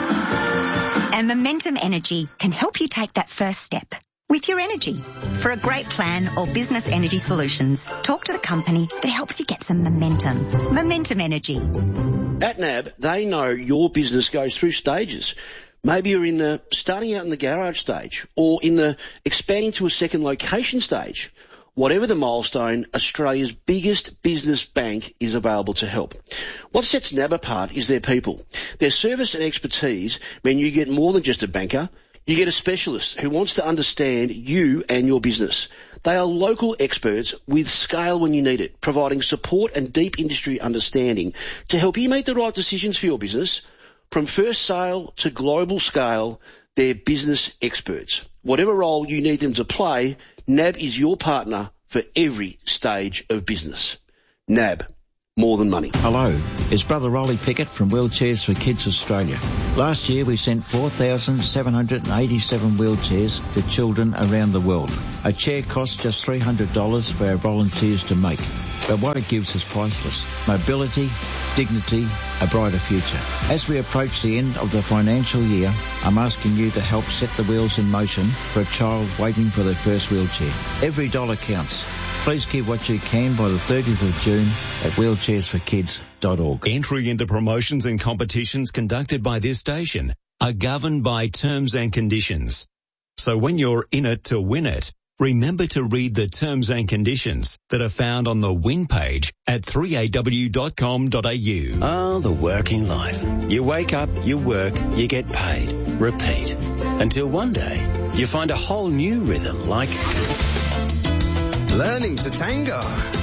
And Momentum Energy can help you take that first step with your energy. For a great plan or business energy solutions, talk to the company that helps you get some momentum. Momentum Energy. At NAB, they know your business goes through stages. Maybe you're in the starting out in the garage stage, or in the expanding to a second location stage, Whatever the milestone, Australia's biggest business bank is available to help. What sets NAB apart is their people. Their service and expertise mean you get more than just a banker. You get a specialist who wants to understand you and your business. They are local experts with scale when you need it, providing support and deep industry understanding to help you make the right decisions for your business. From first sale to global scale, they're business experts. Whatever role you need them to play, NAB is your partner for every stage of business. NAB. More than money. Hello, it's Brother Rolly Pickett from Wheelchairs for Kids Australia. Last year we sent 4,787 wheelchairs to children around the world. A chair costs just $300 for our volunteers to make, but what it gives is priceless. Mobility, dignity, a brighter future. As we approach the end of the financial year, I'm asking you to help set the wheels in motion for a child waiting for their first wheelchair. Every dollar counts. Please give what you can by the 30th of June at wheelchairsforkids.org. Entry into promotions and competitions conducted by this station are governed by terms and conditions. So when you're in it to win it, remember to read the terms and conditions that are found on the win page at 3aw.com.au. Ah, the working life. You wake up, you work, you get paid. Repeat. Until one day, you find a whole new rhythm like learning to tango.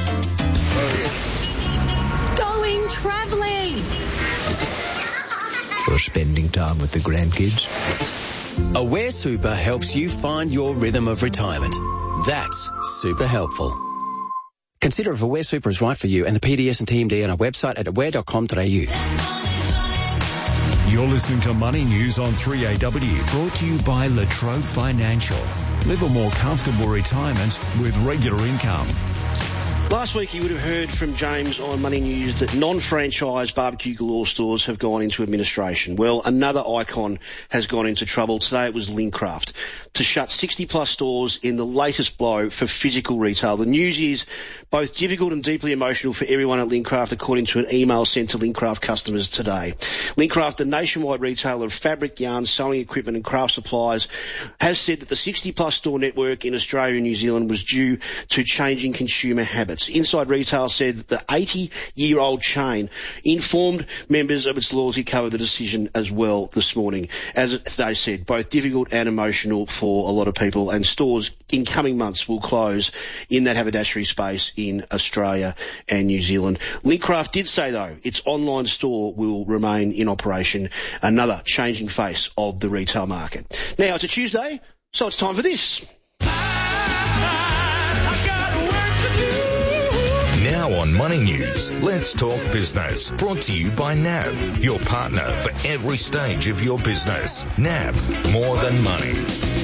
Going travelling. Or spending time with the grandkids. Aware Super helps you find your rhythm of retirement. That's super helpful. Consider if Aware Super is right for you and the PDS and TMD on our website at aware.com.au. You're listening to Money News on 3AW, brought to you by Latrobe Financial. Live a more comfortable retirement with regular income. Last week you would have heard from James on Money News that non-franchise barbecue galore stores have gone into administration. Well, another icon has gone into trouble. Today it was Lincraft to shut 60-plus stores in the latest blow for physical retail. The news is both difficult and deeply emotional for everyone at Lincraft, according to an email sent to Lincraft customers today. Lincraft, the nationwide retailer of fabric, yarn, sewing equipment and craft supplies, has said that the 60-plus store network in Australia and New Zealand was due to changing consumer habits. Inside Retail said that the 80-year-old chain informed members of its loyalty cover the decision as well this morning. As they said, both difficult and emotional for a lot of people, and stores in coming months will close in that haberdashery space in Australia and New Zealand. Lincraft did say, though, its online store will remain in operation, another changing face of the retail market. Now, it's a Tuesday, so it's time for this. Now on Money News, let's talk business. Brought to you by NAB, your partner for every stage of your business. NAB, more than money.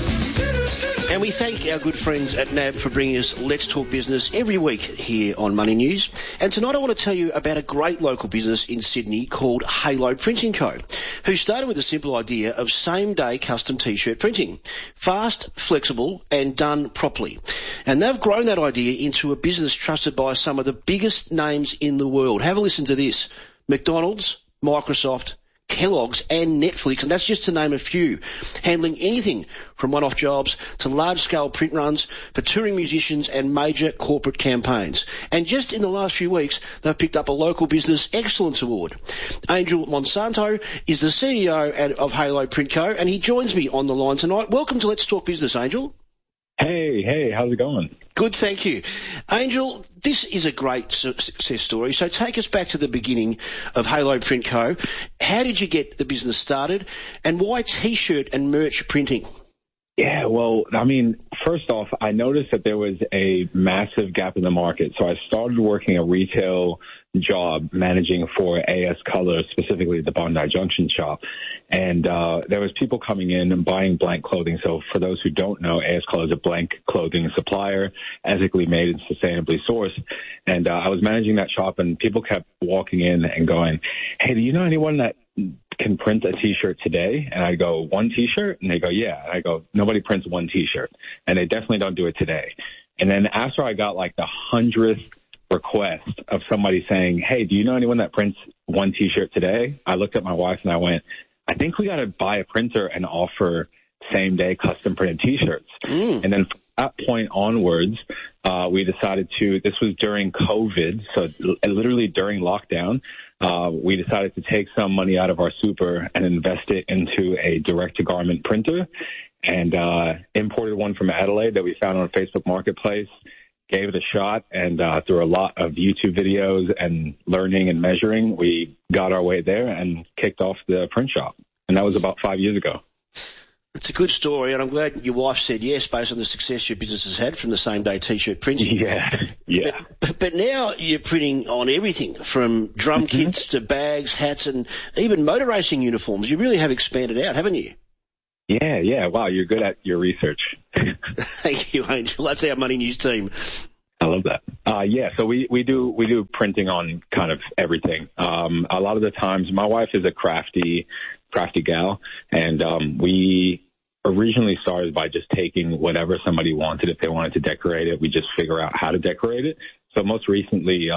And we thank our good friends at NAB for bringing us Let's Talk Business every week here on Money News. And tonight I want to tell you about a great local business in Sydney called Halo Printing Co., who started with a simple idea of same-day custom T-shirt printing. Fast, flexible and done properly. And they've grown that idea into a business trusted by some of the biggest names in the world. Have a listen to this. McDonald's, Microsoft, Kellogg's and Netflix, and that's just to name a few, handling anything from one-off jobs to large-scale print runs for touring musicians and major corporate campaigns. And just in the last few weeks, they've picked up a Local Business Excellence Award. Angel Monsanto is the CEO of Halo Print Co., and he joins me on the line tonight. Welcome to Let's Talk Business, Angel. Hey, how's it going? Good, thank you. Angel, this is a great success story. So take us back to the beginning of Halo Print Co. How did you get the business started, and why T-shirt and merch printing? Yeah, well, I mean, first off, I noticed that there was a massive gap in the market. So I started working a retail job managing for AS Color, specifically the Bondi Junction shop. And there was people coming in and buying blank clothing. So for those who don't know, AS Color is a blank clothing supplier, ethically made and sustainably sourced. And I was managing that shop, and people kept walking in and going, hey, do you know anyone that can print a T-shirt today? And I go, one T-shirt? And they go, yeah. And I go, nobody prints one T-shirt. And they definitely don't do it today. And then after I got like the 100th request of somebody saying, hey, do you know anyone that prints one T-shirt today? I looked at my wife and I went, I think we got to buy a printer and offer same-day custom printed T-shirts. And then that point onwards, we decided this was during COVID, so literally during lockdown, we decided to take some money out of our super and invest it into a direct-to-garment printer, and imported one from Adelaide that we found on Facebook Marketplace, gave it a shot, and through a lot of YouTube videos and learning and measuring, we got our way there and kicked off the print shop. And that was about 5 years ago. It's a good story, and I'm glad your wife said yes based on the success your business has had from the same-day T-shirt printing. Yeah. But now you're printing on everything, from drum kits to bags, hats, and even motor racing uniforms. You really have expanded out, haven't you? Yeah. Wow, you're good at your research. Thank you, Angel. That's our Money News team. I love that. So we do printing on kind of everything. A lot of the times, my wife is a crafty gal, and we originally started by just taking whatever somebody wanted. If they wanted to decorate it, we just figure out how to decorate it. So most recently,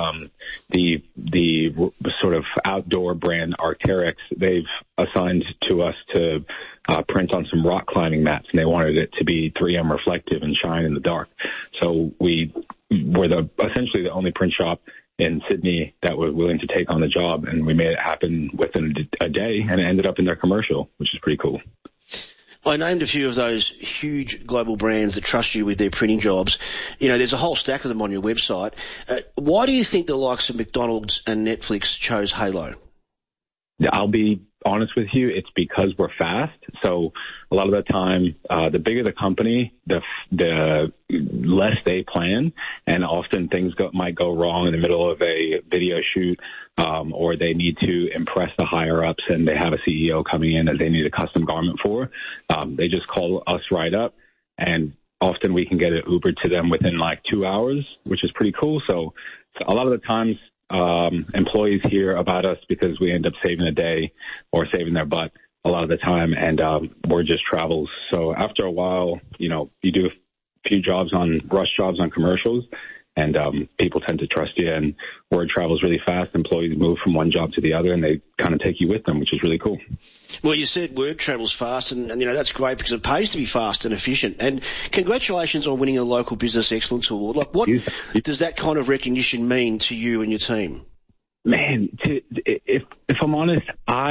the sort of outdoor brand Arc'teryx, they've assigned to us to print on some rock climbing mats, and they wanted it to be 3M reflective and shine in the dark. So we're essentially the only print shop in Sydney that was willing to take on the job, and we made it happen within a day, and it ended up in their commercial, which is pretty cool. I named a few of those huge global brands that trust you with their printing jobs. You know, there's a whole stack of them on your website. Why do you think the likes of McDonald's and Netflix chose Halo? I'll be honest with you, it's because we're fast. So a lot of the time, the bigger the company, the less they plan, and often things might go wrong in the middle of a video shoot, or they need to impress the higher ups and they have a CEO coming in that they need a custom garment for. They just call us right up, and often we can get it Ubered to them within like 2 hours, which is pretty cool. So a lot of the times, employees hear about us because we end up saving a day or saving their butt a lot of the time, and we're just travels. So after a while, you do a few rush jobs on commercials, and people tend to trust you, and word travels really fast. Employees move from one job to the other, and they kind of take you with them, which is really cool. Well, you said word travels fast, and that's great because it pays to be fast and efficient. And congratulations on winning a Local Business Excellence Award. Like, what does that kind of recognition mean to you and your team? Man, if I'm honest,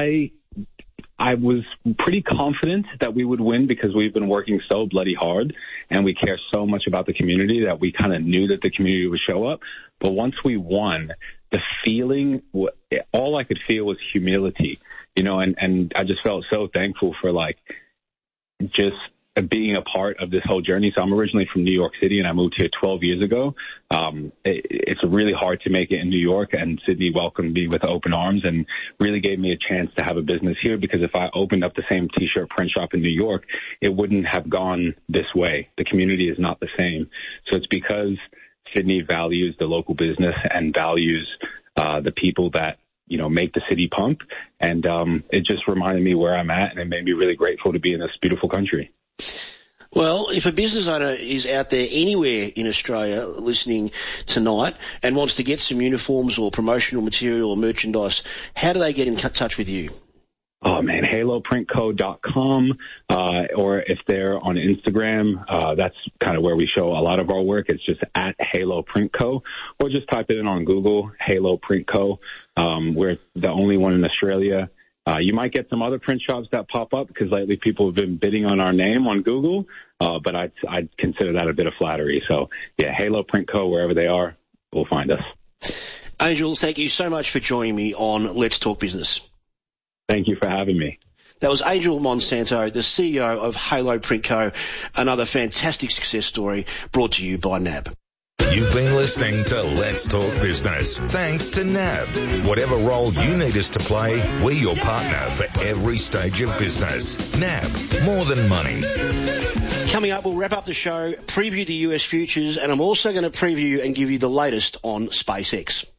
I was pretty confident that we would win because we've been working so bloody hard and we care so much about the community that we kind of knew that the community would show up. But once we won, the feeling, all I could feel was humility, and I just felt so thankful for just being a part of this whole journey. So I'm originally from New York City, and I moved here 12 years ago. It's really hard to make it in New York, and Sydney welcomed me with open arms and really gave me a chance to have a business here, because if I opened up the same T-shirt print shop in New York, it wouldn't have gone this way. The community is not the same. So it's because Sydney values the local business and values the people that make the city pump. And it just reminded me where I'm at, and it made me really grateful to be in this beautiful country. Well, if a business owner is out there anywhere in Australia listening tonight and wants to get some uniforms or promotional material or merchandise, how do they get in touch with you? Oh, man, haloprintco.com, or if they're on Instagram, that's kind of where we show a lot of our work. It's just at Halo Print Co, or just type it in on Google, Halo Print Co. We're the only one in Australia. You might get some other print shops that pop up because lately people have been bidding on our name on Google, but I'd consider that a bit of flattery. So, yeah, Halo Print Co, wherever they are, will find us. Angel, thank you so much for joining me on Let's Talk Business. Thank you for having me. That was Angel Monsanto, the CEO of Halo Print Co, another fantastic success story brought to you by NAB. You've been listening to Let's Talk Business, thanks to NAB. Whatever role you need us to play, we're your partner for every stage of business. NAB, more than money. Coming up, we'll wrap up the show, preview the US futures, and I'm also going to preview and give you the latest on SpaceX.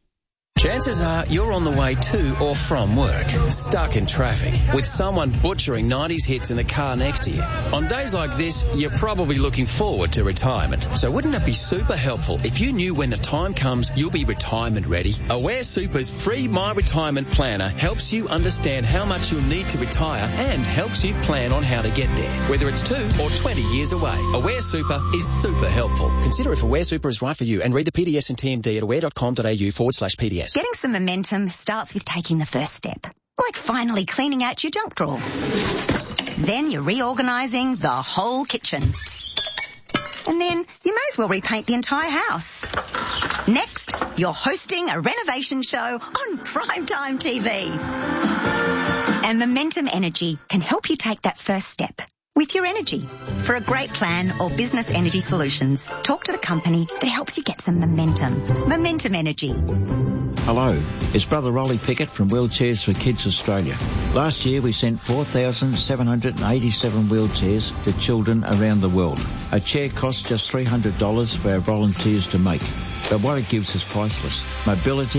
Chances are you're on the way to or from work, stuck in traffic, with someone butchering 90s hits in the car next to you. On days like this, you're probably looking forward to retirement. So wouldn't it be super helpful if you knew when the time comes you'll be retirement ready? Aware Super's free My Retirement Planner helps you understand how much you'll need to retire and helps you plan on how to get there, whether it's 2 or 20 years away. Aware Super is super helpful. Consider if Aware Super is right for you and read the PDS and TMD at aware.com.au/PDS. Getting some momentum starts with taking the first step, like finally cleaning out your junk drawer. Then you're reorganising the whole kitchen. And then you may as well repaint the entire house. Next, you're hosting a renovation show on primetime TV. And Momentum Energy can help you take that first step with your energy. For a great plan or business energy solutions, talk to the company that helps you get some momentum. Momentum Energy. Hello, it's Brother Rolly Pickett from Wheelchairs for Kids Australia. Last year we sent 4,787 wheelchairs to children around the world. A chair costs just $300 for our volunteers to make, but what it gives is priceless. Mobility